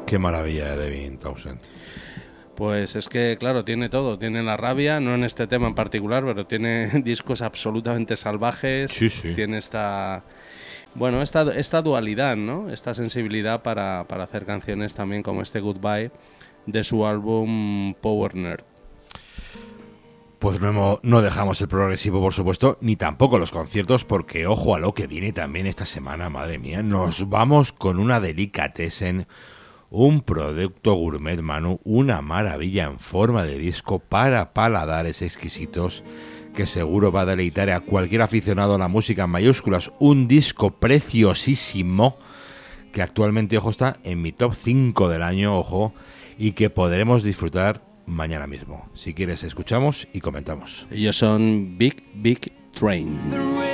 Qué maravilla de Devin Townsend. Pues es que, claro, tiene todo. Tiene la rabia, no en este tema en particular, pero tiene discos absolutamente salvajes. Sí, sí. Tiene esta dualidad, ¿no? Esta sensibilidad para hacer canciones también como este Goodbye de su álbum Power Nerd. Pues no dejamos el progresivo, por supuesto, ni tampoco los conciertos, porque ojo a lo que viene también esta semana, madre mía. Nos vamos con una delicatessen, un producto gourmet, Manu, una maravilla en forma de disco para paladares exquisitos que seguro va a deleitar a cualquier aficionado a la música en mayúsculas. Un disco preciosísimo que actualmente, ojo, está en mi top 5 del año, ojo, y que podremos disfrutar mañana mismo. Si quieres, escuchamos y comentamos. Ellos son Big Big Train.